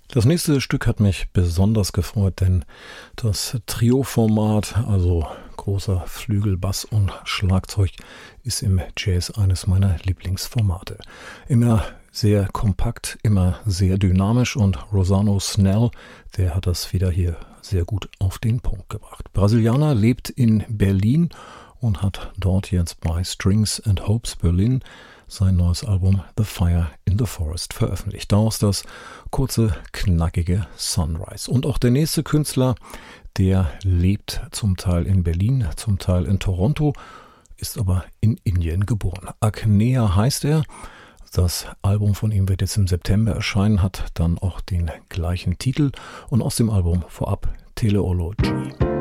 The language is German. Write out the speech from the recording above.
Das nächste Stück hat mich besonders gefreut, denn das Trio-Format, also großer Flügel, Bass und Schlagzeug, ist im Jazz eines meiner Lieblingsformate. Immer sehr kompakt, immer sehr dynamisch und Rosano Snell, der hat das wieder hier sehr gut auf den Punkt gebracht. Brasilianer, lebt in Berlin und hat dort jetzt bei Strings and Hopes Berlin sein neues Album The Fire in the Forest veröffentlicht. Daraus das kurze, knackige Sunrise. Und auch der nächste Künstler, der lebt zum Teil in Berlin, zum Teil in Toronto, ist aber in Indien geboren. Agneya heißt er. Das Album von ihm wird jetzt im September erscheinen, hat dann auch den gleichen Titel und aus dem Album vorab Teleology.